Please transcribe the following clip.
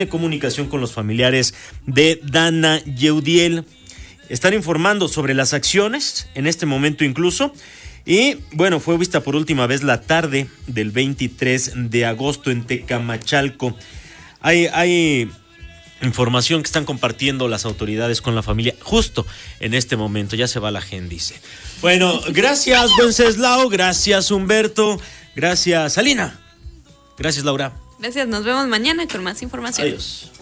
de comunicación con los familiares de Dana Yeudiel. Están informando sobre las acciones en este momento incluso. Y bueno, fue vista por última vez la tarde del 23 de agosto en Tecamachalco. Hay información que están compartiendo las autoridades con la familia justo en este momento. Ya se va la gente, dice. Bueno, gracias Wenceslao, gracias Humberto, gracias Alina, gracias Laura. Gracias, nos vemos mañana con más información. Adiós.